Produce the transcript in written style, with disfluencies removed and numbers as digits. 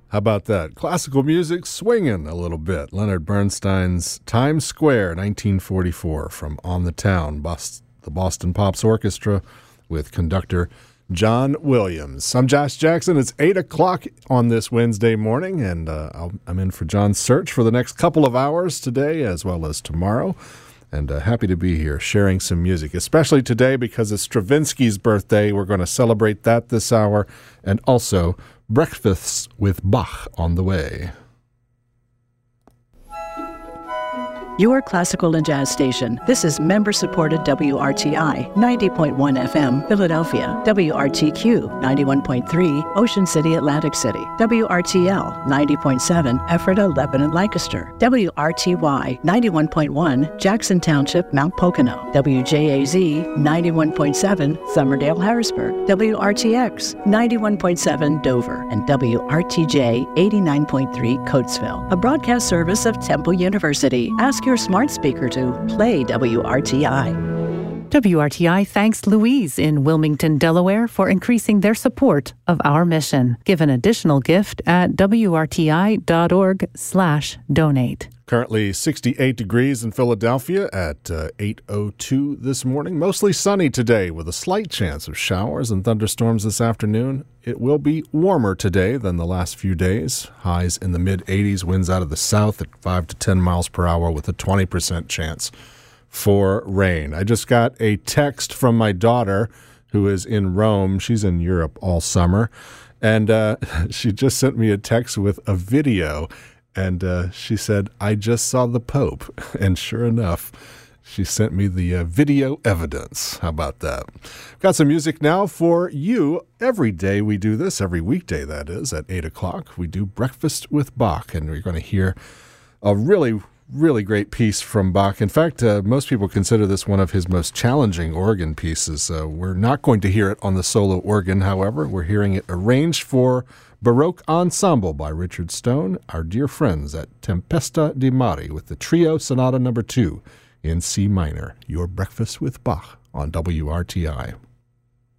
How about that? Classical music swinging a little bit. Leonard Bernstein's Times Square, 1944, from On the Town, the Boston Pops Orchestra with conductor John Williams. I'm Josh Jackson. It's 8 o'clock on this Wednesday morning, and I'm in for John's search for the next couple of hours today as well as tomorrow. And happy to be here sharing some music, especially today because it's Stravinsky's birthday. We're going to celebrate that this hour, and also breakfasts with Bach on the way. Your classical and jazz station. This is member-supported WRTI 90.1 FM, Philadelphia, WRTQ 91.3, Ocean City, Atlantic City, WRTL 90.7, Ephrata, Lebanon, Lancaster, WRTY 91.1, Jackson Township, Mount Pocono, WJAZ 91.7, Somerdale, Harrisburg, WRTX 91.7, Dover, and WRTJ 89.3, Coatesville, a broadcast service of Temple University. Ask your smart speaker to play WRTI. WRTI thanks Louise in Wilmington, Delaware, for increasing their support of our mission. Give an additional gift at wrti.org/donate. Currently 68 degrees in Philadelphia at 8:02 this morning. Mostly sunny today with a slight chance of showers and thunderstorms this afternoon. It will be warmer today than the last few days. Highs in the mid-80s, winds out of the south at 5 to 10 miles per hour with a 20% chance for rain. I just got a text from my daughter who is in Rome. She's in Europe all summer. And she just sent me a text with a video. And she said, I just saw the Pope. And sure enough, she sent me the video evidence. How about that? Got some music now for you. Every day we do this, every weekday that is, at 8 o'clock. We do Breakfast with Bach, and we're going to hear a really great piece from Bach. In fact, most people consider this one of his most challenging organ pieces. We're not going to hear it on the solo organ, however. We're hearing it arranged for Baroque Ensemble by Richard Stone, our dear friends at Tempesta di Mare with the Trio Sonata No. 2 in C minor. Your Breakfast with Bach on WRTI.